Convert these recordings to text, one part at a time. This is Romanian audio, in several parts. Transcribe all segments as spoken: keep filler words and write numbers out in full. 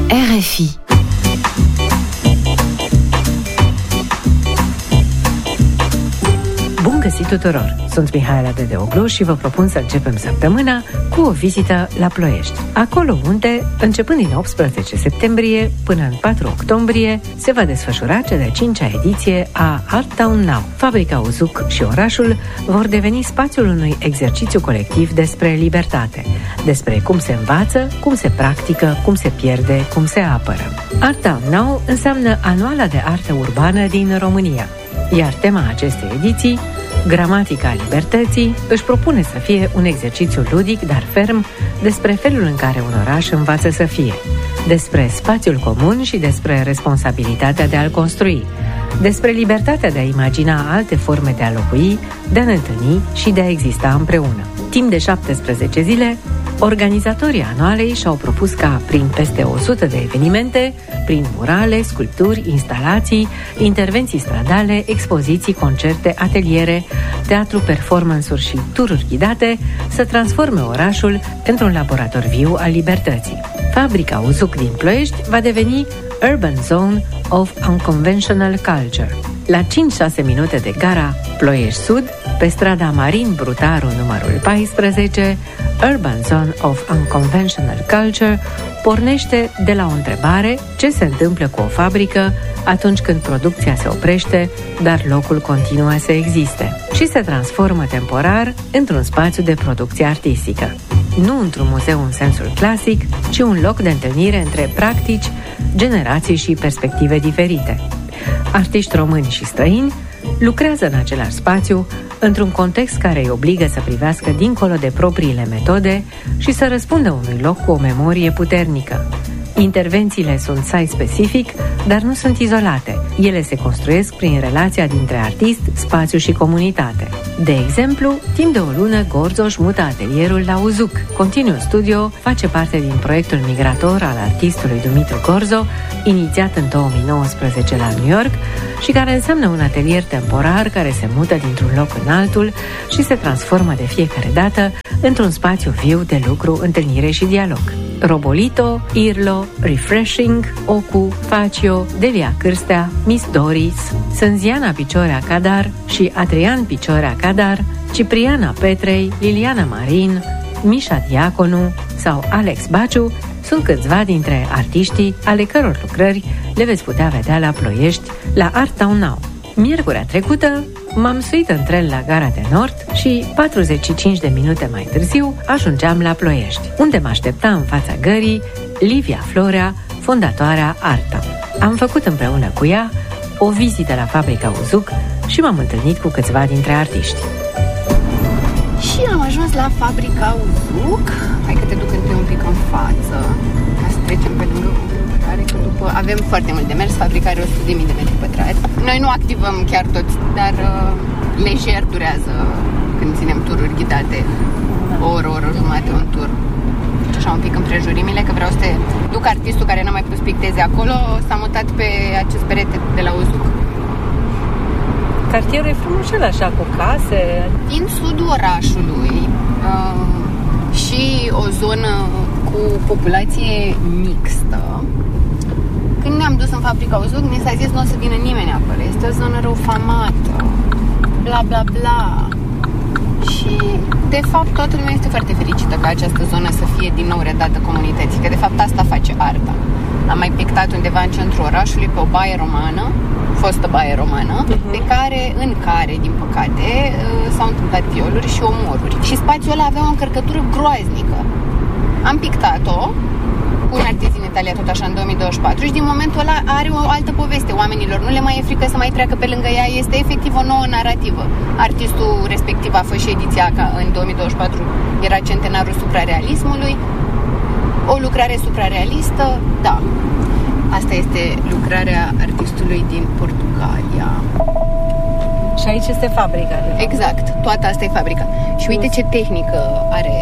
R F I. Bun găsit tuturor! Sunt Mihaela Dedeoglu și vă propun să începem săptămâna cu o vizită la Ploiești. Acolo unde, începând din optsprezece septembrie până în patru octombrie, se va desfășura cea de-a cincea ediție a Art Town Now. Fabrica Uzuc și orașul vor deveni spațiul unui exercițiu colectiv despre libertate, despre cum se învață, cum se practică, cum se pierde, cum se apără. Art Town Now înseamnă anuala de artă urbană din România, iar tema acestei ediții, Gramatica libertății, își propune să fie un exercițiu ludic, dar ferm, despre felul în care un oraș învață să fie, despre spațiul comun și despre responsabilitatea de a-l construi, despre libertatea de a imagina alte forme de a locui, de a ne întâlni și de a exista împreună. Timp de șaptesprezece zile, organizatorii anualei și-au propus ca, prin peste o sută de evenimente, prin murale, sculpturi, instalații, intervenții stradale, expoziții, concerte, ateliere, teatru, performance-uri și tururi ghidate, să transforme orașul într-un laborator viu al libertății. Fabrica Uzuc din Ploiești va deveni Urban Zone of Unconventional Culture. La cinci-șase minute de gara Ploiești Sud, pe strada Marin Brutaru numărul paisprezece, Urban Zone of Unconventional Culture pornește de la o întrebare: ce se întâmplă cu o fabrică atunci când producția se oprește, dar locul continuă să existe, și se transformă temporar într-un spațiu de producție artistică. Nu într-un muzeu în sensul clasic, ci un loc de întâlnire între practici, generații și perspective diferite. Artiști români și străini lucrează în același spațiu, într-un context care îi obligă să privească dincolo de propriile metode și să răspundă unui loc cu o memorie puternică. Intervențiile sunt site-specific, dar nu sunt izolate. Ele se construiesc prin relația dintre artist, spațiu și comunitate. De exemplu, timp de o lună, Gorzo își mută atelierul la Uzuc. Continuum Studio face parte din proiectul migrator al artistului Dumitru Gorzo, inițiat în două mii nouăsprezece la New York și care înseamnă un atelier temporar care se mută dintr-un loc în altul și se transformă de fiecare dată într-un spațiu viu de lucru, întâlnire și dialog. Robolito, Irlo, Refreshing, Ocu, Facio, Delia Cârstea, Miss Doris, Sânziana Piciorea Cadar și Adrian Piciorea Cadar, Cipriana Petrei, Liliana Marin, Mișa Diaconu sau Alex Baciu sunt câțiva dintre artiștii ale căror lucrări le veți putea vedea la Ploiești, la Art Town Now. Miercurea trecută m-am suit în tren la Gara de Nord și patruzeci și cinci de minute mai târziu ajungeam la Ploiești, unde mă aștepta în fața gării Livia Florea, fondatoarea Arta. Am făcut împreună cu ea o vizită la fabrica Uzuc și m-am întâlnit cu câțiva dintre artiști. Și am ajuns la fabrica Uzuc. Hai că te duc întâi un pic în față, ca să trecem pe lângă care, că după avem foarte mult de mers. Fabrica are o sută de mii de metri pătrați. Noi nu activăm chiar toți, dar uh, lejer durează când ținem tururi ghidate. O oră, o oră jumate, un tur. Și așa un pic împrejurimile, că vreau să te duc artistul care n-a mai pus picteze acolo. S-a mutat pe acest perete de la Uzuc. Cartierul e frumușel așa, cu case. Din sudul orașului uh, și o zonă cu populație mixtă. Când ne-am dus în fabrica Uzuc, ne s-a zis nu o să vină nimeni acolo. Este o zonă răufamată, bla bla bla. Și de fapt toată lumea este foarte fericită ca această zonă să fie din nou redată comunității, că de fapt asta face arta. Am mai pictat undeva în centrul orașului pe o baie romană, fostă baie romană, uh-huh. pe care, în care, din păcate, s-au întâmplat violuri și omoruri. Și spațiul ăla avea o încărcătură groaznică. Am pictat-o cu un artist din Italia, tot așa, în două mii douăzeci și patru, și din momentul ăla are o altă poveste. Oamenilor nu le mai e frică să mai treacă pe lângă ea, este efectiv o nouă narrativă. Artistul respectiv a fost și ediția ca în două mii douăzeci și patru, era centenarul suprarealismului, o lucrare suprarealistă, da. Asta este lucrarea artistului din Portugalia. Și aici este fabrica, de fapt. Exact, toată asta e fabrica. Și uite ce tehnică are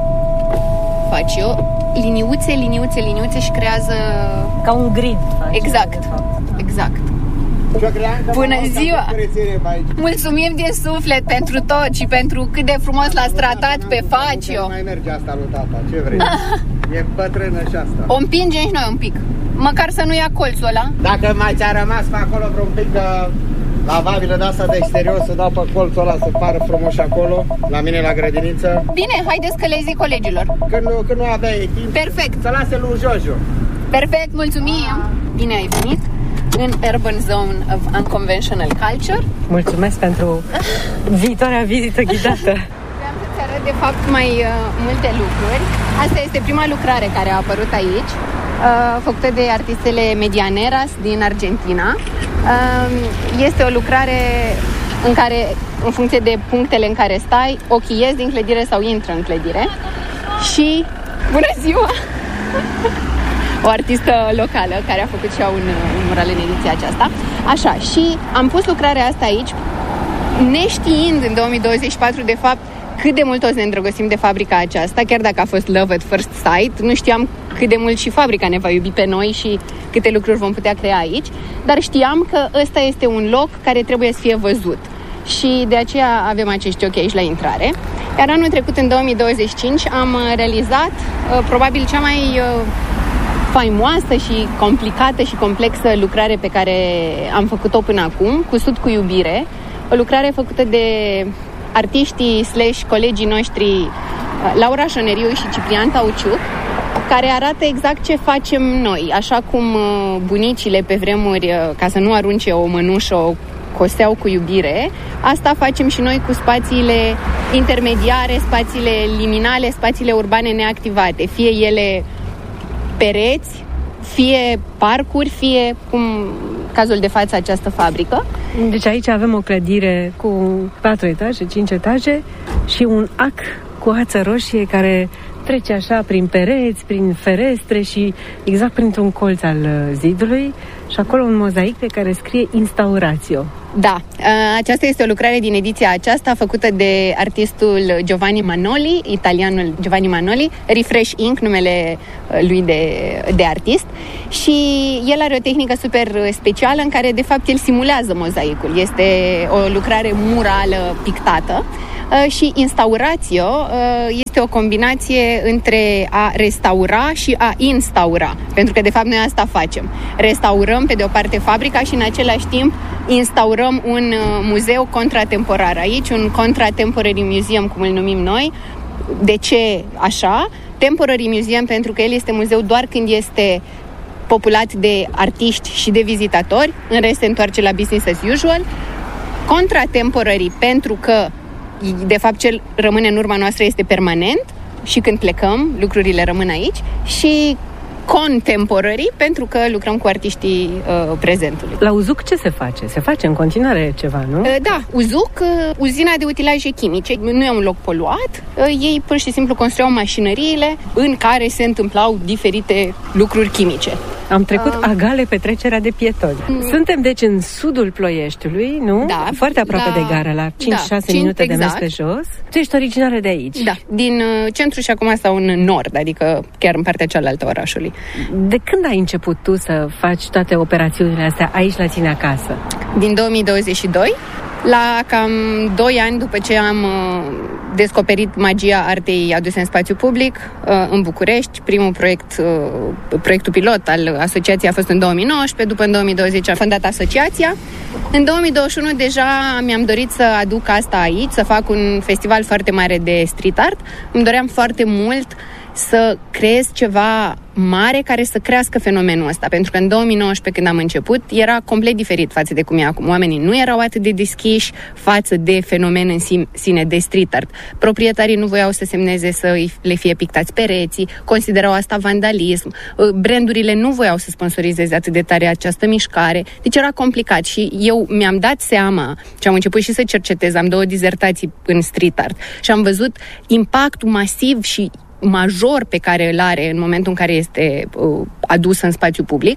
Facio. Liniuțe, liniuțe, liniuțe și creează... Ca un grid. Exact, exact. Bună ziua! Mulțumim din suflet pentru tot și pentru cât de frumos l-ați tratat pe Facio. Nu mai merge asta lui tata, ce vrei? E bătrână și asta. O împingem și noi un pic. Măcar să nu ia colțul ăla. Dacă mai ți-a rămas pe acolo vreun pic de lavabilă de asta de exterior, să dau pe colțul ăla să pară frumos acolo, la mine la grădiniță. Bine, haideți că le zic colegilor. Când nu, când nu aveai timp. Perfect. Să lase lui Jojo. Perfect, mulțumim. Bine ai venit în Urban Zone of Unconventional Culture. Mulțumesc pentru viitoarea vizită ghidată. Vreau să-ți arăt de fapt mai uh, multe lucruri. Asta este prima lucrare care a apărut aici, uh, făcută de artistele Medianeras din Argentina. Uh, este o lucrare în care, în funcție de punctele în care stai, ochii ies din clădire sau intră în clădire. Și bună ziua! O artistă locală care a făcut și ea un, un mural în ediția aceasta. Așa, și am pus lucrarea asta aici, neștiind în două mii douăzeci și patru, de fapt, cât de mult o să ne îndrăgostim de fabrica aceasta, chiar dacă a fost love at first sight, nu știam cât de mult și fabrica ne va iubi pe noi și câte lucruri vom putea crea aici, dar știam că ăsta este un loc care trebuie să fie văzut. Și de aceea avem acești ochi aici la intrare. Iar anul trecut, în două mii douăzeci și cinci, am realizat uh, probabil cea mai uh, faimoasă și complicată și complexă lucrare pe care am făcut-o până acum, Cusut cu iubire, o lucrare făcută de artiștii slash colegii noștri Laura Șoneriu și Ciprian Tauciuc, care arată exact ce facem noi, așa cum bunicile pe vremuri, ca să nu arunce o mănușă, o coseau cu iubire, asta facem și noi cu spațiile intermediare, spațiile liminale, spațiile urbane neactivate, fie ele pereți, fie parcuri, fie, cum cazul de față, această fabrică. Deci aici avem o clădire cu patru etaje, cinci etaje și un ac cu ață roșie care trece așa prin pereți, prin ferestre și exact printr-un colț al zidului și acolo un mozaic pe care scrie Instauratio. Da, aceasta este o lucrare din ediția aceasta făcută de artistul Giovanni Manoli, italianul Giovanni Manoli, Refresh Ink, numele lui de, de artist, și el are o tehnică super specială în care de fapt el simulează mozaicul. Este o lucrare murală pictată. Și instauratio este o combinație între a restaura și a instaura, pentru că de fapt noi asta facem. Restaurăm pe de o parte fabrica și în același timp instaurăm un muzeu contratemporar aici, un contemporary museum, cum îl numim noi. De ce așa? Temporary museum pentru că el este muzeu doar când este populat de artiști și de vizitatori, în rest se întoarce la business as usual. Contemporary pentru că de fapt ce rămâne în urma noastră este permanent și când plecăm lucrurile rămân aici, și contemporary pentru că lucrăm cu artiștii uh, prezentului. La Uzuc ce se face? Se face în continuare ceva, nu? Uh, da, Uzuc, uh, uzina de utilaje chimice, nu e un loc poluat, uh, ei pur și simplu construiau mașinăriile în care se întâmplau diferite lucruri chimice. Am trecut uh, agale pe trecerea de pietoni. Mm. Suntem deci în sudul Ploieștiului, nu? Da. Foarte aproape la... de gară, la cinci șase da, minute exact. De mers pe jos. Tu ești originară de aici. Da, din uh, centru și acum stau în nord, adică chiar în partea cealaltă a orașului. De când ai început tu să faci toate operațiunile astea aici la tine acasă? Din două mii douăzeci și doi, la cam doi ani după ce am uh, descoperit magia artei aduse în spațiu public uh, în București. Primul proiect, uh, proiectul pilot al asociației a fost în două mii nouăsprezece, după în două mii douăzeci am fondat asociația. În două mii douăzeci și unu deja mi-am dorit să aduc asta aici, să fac un festival foarte mare de street art. Îmi doream foarte mult să creez ceva mare care să crească fenomenul ăsta, pentru că în două mii nouăsprezece, când am început, era complet diferit față de cum e acum. Oamenii nu erau atât de deschiși față de fenomen în sine, de street art. Proprietarii nu voiau să semneze să le fie pictați pereții, considerau asta vandalism, brandurile nu voiau să sponsorizeze atât de tare această mișcare, deci era complicat și eu mi-am dat seama și am început și să cercetez, am două dizertații în street art și am văzut impactul masiv și major pe care îl are în momentul în care este uh, adus în spațiu public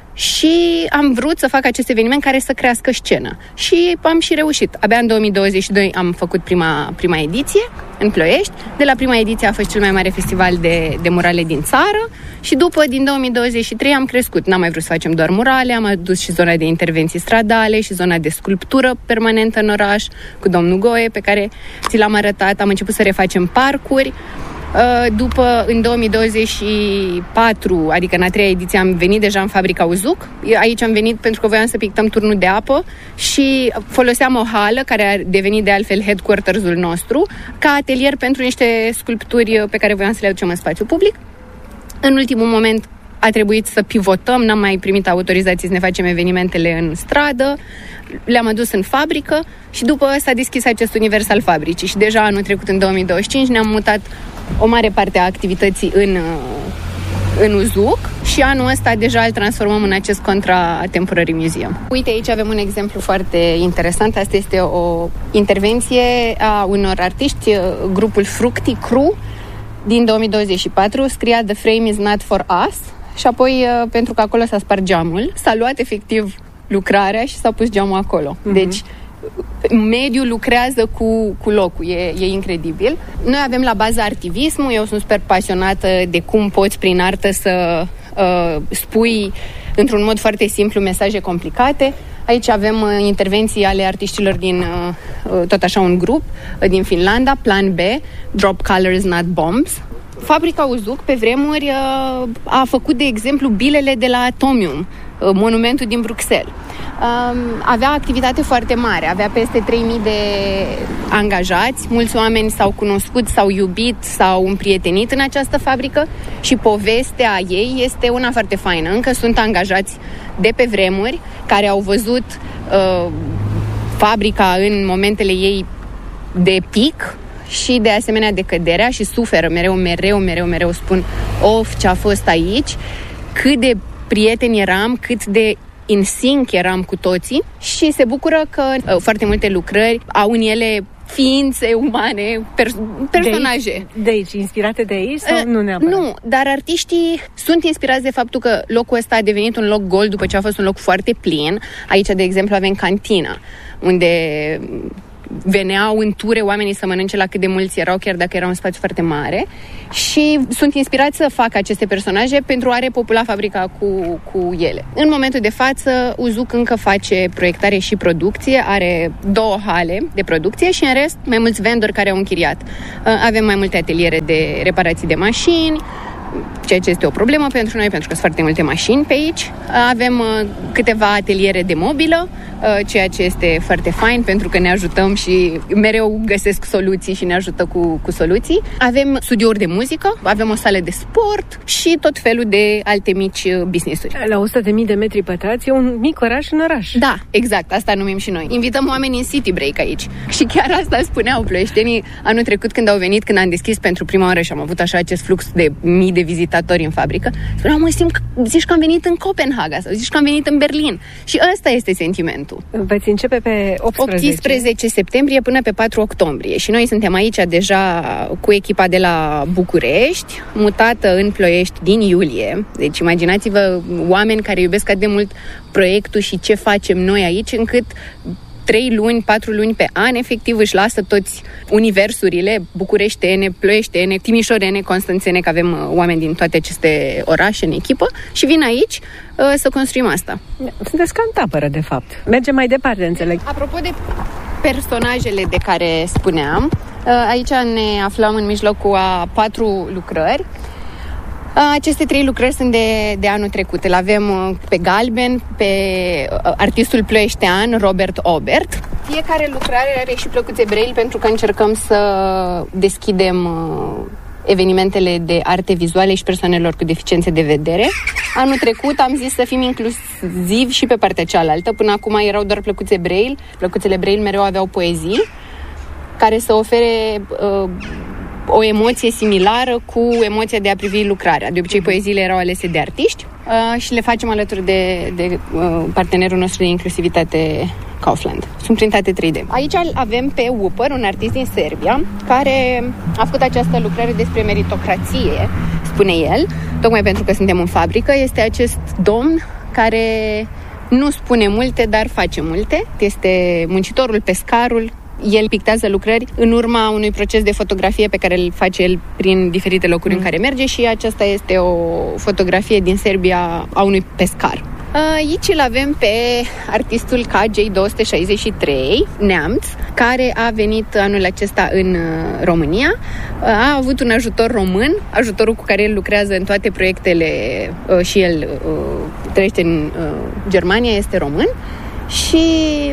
și am vrut să fac acest eveniment care să crească scenă și am și reușit. Abia în două mii douăzeci și doi am făcut prima, prima ediție în Ploiești. De la prima ediție a fost cel mai mare festival de, de murale din țară și după, din două mii douăzeci și trei, am crescut. N-am mai vrut să facem doar murale, am adus și zona de intervenții stradale și zona de sculptură permanentă în oraș cu domnul Goe, pe care ți l-am arătat. Am început să refacem parcuri. După, în două mii douăzeci și patru, adică în a treia ediție, am venit deja în fabrica Uzuc. Aici am venit pentru că voiam să pictăm turnul de apă și foloseam o hală, care a devenit de altfel headquarters-ul nostru, ca atelier pentru niște sculpturi pe care voiam să le aducem în spațiu public. În ultimul moment a trebuit să pivotăm, n-am mai primit autorizații să ne facem evenimentele în stradă, le-am adus în fabrică și după s-a deschis acest univers al fabricii și deja anul trecut, în două mii douăzeci și cinci, ne-am mutat o mare parte a activității în, în Uzuc și anul ăsta deja îl transformăm în acest Contra Temporary Museum. Uite, aici avem un exemplu foarte interesant. Asta este o intervenție a unor artiști, grupul Fructi Crew, din două mii douăzeci și patru. Scria "The frame is not for us" și apoi, pentru că acolo s-a spart geamul, s-a luat efectiv lucrarea și s-a pus geamul acolo. Mm-hmm. Deci mediul lucrează cu, cu locul, e, e incredibil. Noi avem la bază artivismul, eu sunt super pasionată de cum poți prin artă să uh, spui într-un mod foarte simplu mesaje complicate. Aici avem uh, intervenții ale artiștilor din uh, tot așa un grup uh, din Finlanda, Plan B, Drop Colors Not Bombs. Fabrica Uzuc pe vremuri uh, a făcut, de exemplu, bilele de la Atomium, uh, monumentul din Bruxelles. Uh, avea activitate foarte mare, avea peste trei mii de angajați, mulți oameni s-au cunoscut, s-au iubit, s-au împrietenit în această fabrică și povestea ei este una foarte faină. Încă sunt angajați de pe vremuri care au văzut uh, fabrica în momentele ei de pic și de asemenea de căderea și suferă mereu, mereu, mereu, mereu spun of, ce a fost aici, cât de prieteni eram, cât de in sync eram cu toții și se bucură că uh, foarte multe lucrări au în ele ființe umane, pers- personaje. De aici, de aici, inspirate de aici sau uh, nu neapărat? Nu, dar artiștii sunt inspirați de faptul că locul ăsta a devenit un loc gol după ce a fost un loc foarte plin. Aici, de exemplu, avem cantina, unde veneau în ture oamenii să mănânce la cât de mulți erau, chiar dacă era un spațiu foarte mare, și sunt inspirați să facă aceste personaje pentru a repopula fabrica cu, cu ele. În momentul de față, Uzuc încă face proiectare și producție, are două hale de producție și în rest mai mulți vendori care au închiriat. Avem mai multe ateliere de reparații de mașini, ceea ce este o problemă pentru noi, pentru că sunt foarte multe mașini pe aici. Avem uh, câteva ateliere de mobilă, uh, ceea ce este foarte fain, pentru că ne ajutăm și mereu găsesc soluții și ne ajută cu, cu soluții. Avem studiouri de muzică, avem o sală de sport și tot felul de alte mici business-uri. La o sută de mii de metri pătrați e un mic oraș în oraș. Da, exact, asta numim și noi. Invităm oamenii în city break aici. Și chiar asta spuneau ploieștenii anul trecut când au venit, când am deschis pentru prima oară și am avut așa acest flux de mii de vizitatori în fabrică. Spuneau, mă, simt, zici că am venit în Copenhaga sau zici că am venit în Berlin. Și ăsta este sentimentul. Veți începe pe optsprezece. optsprezece septembrie până pe patru octombrie. Și noi suntem aici deja cu echipa de la București, mutată în Ploiești din iulie. Deci imaginați-vă oameni care iubesc atât de mult proiectul și ce facem noi aici, încât trei luni, patru luni pe an, efectiv își lasă toți universurile bucureștene, ploieștene, timișorene, constanțene, că avem uh, oameni din toate aceste orașe în echipă și vin aici uh, să construim asta. Sunteți ca în tapără, de fapt. Mergem mai departe, înțeleg. Apropo de personajele de care spuneam, uh, aici ne aflăm în mijlocul a patru lucrări. Aceste trei lucrări sunt de, de anul trecut. Îl avem pe galben, pe artistul ploieștean Robert Obert. Fiecare lucrare are și plăcuțe Braille pentru că încercăm să deschidem evenimentele de arte vizuale și persoanelor cu deficiențe de vedere. Anul trecut am zis să fim inclusivi și pe partea cealaltă. Până acum erau doar plăcuțe Braille. Plăcuțele Braille mereu aveau poezii care să ofere uh, o emoție similară cu emoția de a privi lucrarea. De obicei, poeziile erau alese de artiști uh, și le facem alături de, de uh, partenerul nostru de inclusivitate, Kaufland. Sunt printate trei D. Aici avem pe Wooper, un artist din Serbia, care a făcut această lucrare despre meritocrație, spune el, tocmai pentru că suntem în fabrică. Este acest domn care nu spune multe, dar face multe. Este muncitorul, pescarul. El pictează lucrări în urma unui proces de fotografie pe care îl face el prin diferite locuri mm. în care merge și aceasta este o fotografie din Serbia a unui pescar. Aici îl avem pe artistul K J două sute șaizeci și trei, neamț, care a venit anul acesta în România. A avut un ajutor român, ajutorul cu care el lucrează în toate proiectele și el trăiește în Germania, este român. Și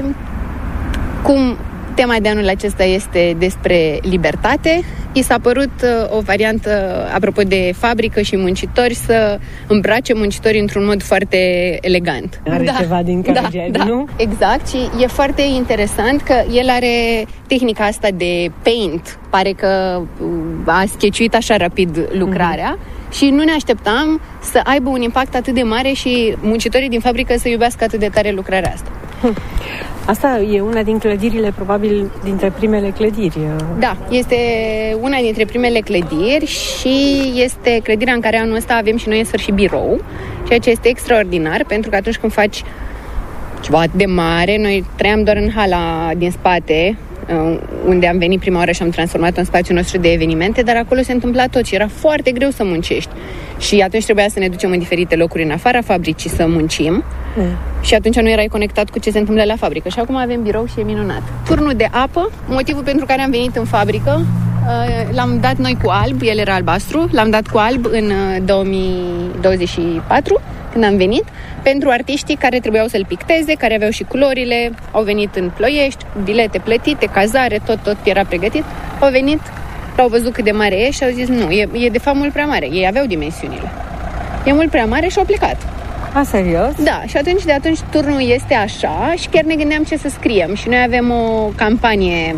cum tema de anul acesta este despre libertate, i s-a părut o variantă, apropo de fabrică și muncitori, să îmbrace muncitorii într-un mod foarte elegant. Are da, ceva din Caragiale, da, nu? Da, exact, și e foarte interesant că el are tehnica asta de paint. Pare că a scheciuit așa rapid lucrarea. Mm-hmm. Și nu ne așteptam să aibă un impact atât de mare și muncitorii din fabrică să iubească atât de tare lucrarea asta. Hm. Asta e una din clădirile, probabil, dintre primele clădiri. Da, este una dintre primele clădiri și este clădirea în care anul ăsta avem și noi în sfârșit birou, ceea ce este extraordinar, pentru că atunci când faci ceva de mare, noi trăiam doar în hala din spate, unde am venit prima oară și am transformat în spațiul nostru de evenimente, dar acolo se întâmpla tot și era foarte greu să muncești. Și atunci trebuia să ne ducem în diferite locuri în afara fabricii să muncim. Mm. Și atunci nu erai conectat cu ce se întâmplă la fabrică. Și acum avem birou și e minunat. Turnul de apă, motivul pentru care am venit în fabrică, l-am dat noi cu alb, el era albastru, l-am dat cu alb în două mii douăzeci și patru, când am venit, pentru artiștii care trebuiau să-l picteze, care aveau și culorile, au venit în Ploiești, bilete plătite, cazare, tot, tot era pregătit, au venit, au văzut cât de mare e și au zis, nu, e, e de fapt mult prea mare, ei aveau dimensiunile. E mult prea mare și au plecat. A, serios? Da, și atunci de atunci turnul este așa și chiar ne gândeam ce să scriem și noi avem o campanie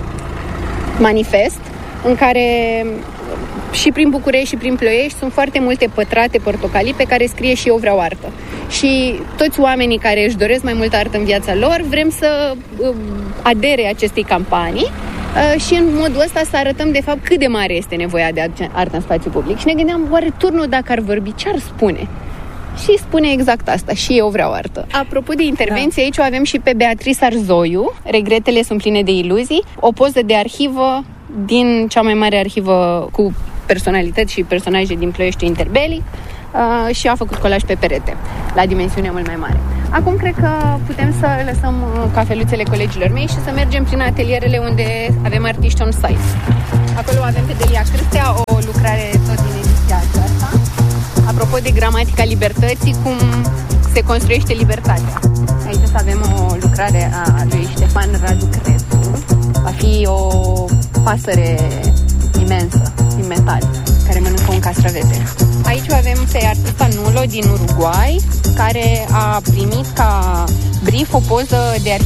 manifest în care și prin București și prin Ploiești sunt foarte multe pătrate portocalii pe care scrie și eu vreau artă. Și toți oamenii care își doresc mai multă artă în viața lor vrem să adere acestei campanii și în modul ăsta să arătăm de fapt cât de mare este nevoia de artă în spațiu public. Și ne gândeam, oare turnul dacă ar vorbi, ce ar spune? Și spune exact asta, și eu vreau artă. Apropo de intervenție, da. Aici o avem și pe Beatrice Arzoiu, Regretele sunt pline de iluzii, o poză de arhivă din cea mai mare arhivă cu personalități și personaje din Ploiești interbelic uh, și a făcut colaj pe perete, la dimensiune mult mai mare. Acum cred că putem să lăsăm cafeluțele colegilor mei și să mergem prin atelierele unde avem artiști on site. Acolo avem pe Delia Cârstea, o lucrare tot din ediția aceasta. Apropo de gramatica libertății, cum se construiește libertatea. Aici să avem o lucrare a lui Ștefan Radu Crescu. Va fi o pasăre imensă, din metal, care mănâncă un castravete. Aici avem pe artista Nulo din Uruguay, care a primit ca brief o poză de